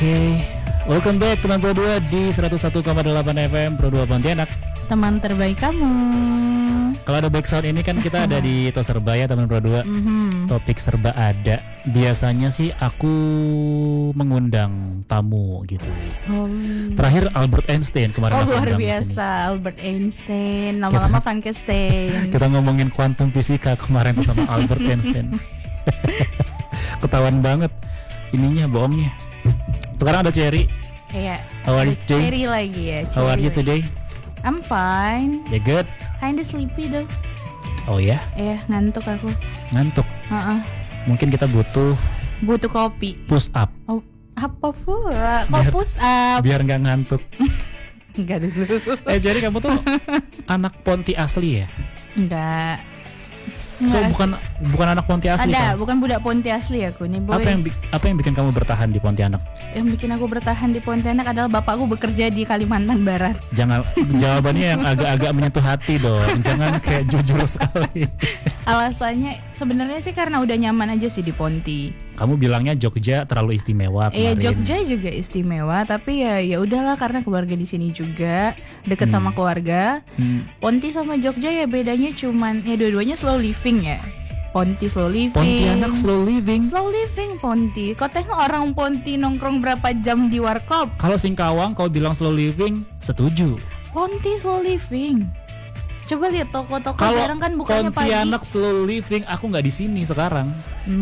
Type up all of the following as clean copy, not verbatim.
Oke, welcome back teman Pro 2 di 101,8 FM Pro 2 Pontianak. Teman terbaik kamu. Kalau ada back sound ini kan kita ada di Tos Serba ya teman Pro 2. Topik serba ada. Biasanya sih aku mengundang tamu gitu. Terakhir Albert Einstein kemarin. Luar biasa Albert Einstein. Lama-lama Frankenstein. Kita ngomongin kuantum fisika kemarin sama Albert Einstein. Ketahuan banget ininya bohongnya. Sekarang ada Cherry. Iya. How are you today? Cherry lagi ya. How are you today? I'm fine. You good? Kinda sleepy though. Oh ya? Iya, ngantuk aku. Ngantuk. Mungkin kita butuh kopi. push up. Oh, apa pula? Kok push up? Biar nggak ngantuk. Enggak dulu. Jadi kamu tuh anak Ponti asli ya? Enggak. Kok bukan anak Ponti asli? Ada, kan? Bukan budak Ponti asli aku nih, boy. Apa yang bikin kamu bertahan di Pontianak? Yang bikin aku bertahan di Pontianak adalah bapakku bekerja di Kalimantan Barat. Jangan jawabannya yang agak-agak menyentuh hati dong. Jangan kayak jujur sekali. Alasannya sebenarnya sih karena udah nyaman aja sih di Ponti. Kamu bilangnya Jogja terlalu istimewa kemarin. Iya, Jogja juga istimewa, tapi ya udahlah karena keluarga di sini juga dekat sama keluarga. Ponti sama Jogja ya bedanya cuman ya dua-duanya slow living ya. Ponti slow living. Pontianak slow living. Slow living Ponti. Kau tengok orang Ponti nongkrong berapa jam di warkop. Kalau Singkawang kau bilang slow living, setuju. Ponti slow living. Coba lihat toko-toko sekarang kan bukannya pagi. Kalau Pontianak slow living, aku nggak di sini sekarang.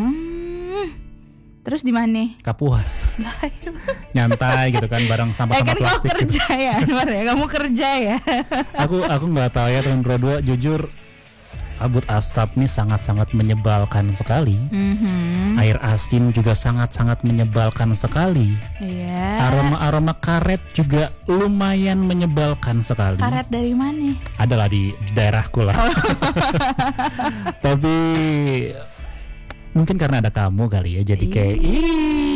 Terus di mana? Kapuas. Nyantai gitu kan bareng sampah-sampah kan plastik. Kau kerja gitu. ya, Anwar ya. Kamu kerja ya. aku nggak tahu ya teman Pro 2, jujur kabut asap nih sangat-sangat menyebalkan sekali. Air asin juga sangat-sangat menyebalkan sekali. Iya. Aroma karet juga lumayan menyebalkan sekali. Karet dari mana? Adalah di daerahku lah. Tapi mungkin karena ada kamu kali ya, jadi kayak